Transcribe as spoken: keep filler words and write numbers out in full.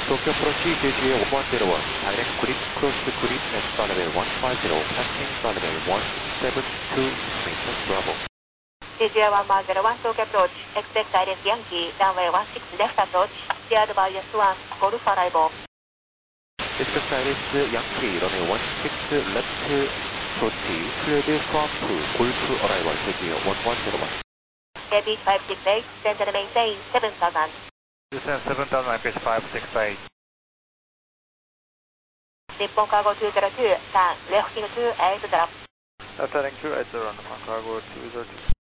Tokyo approach J J one one zero one, direct grid, cross the grid at star level one five zero, passing star level one seven two meters, Bravo. J J one one zero one, Tokyo approach, expect direct Yankee, runway one six left approach, steered by S one, Golf arrival. Expect direct Yankee, runway one six left twenty, cleared from Golf arrival, J J one one zero one. A P five six eight, send and maintain seven thousand. Descend seven thousand, I pitch five six eight. Nippon Cargo two zero two, turn left into two eight zero. Left heading two eight zero, Nippon Cargo two zero two.